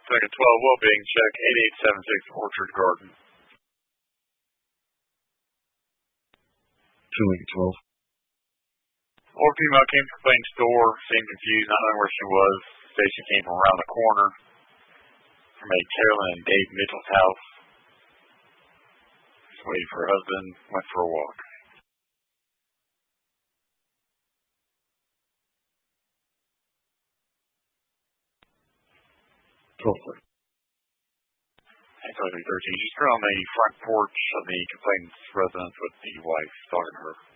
Second 12 well-being check 8876 Orchard Garden. Lincoln 12. Old female came to complainant's door, seemed confused, not knowing where she was. Said she came from around the corner from a Carolyn and Dave Mitchell's house. Just waited for her husband, went for a walk. Actually, 13. She's on the front porch of the complainant's residence with the wife talking to her.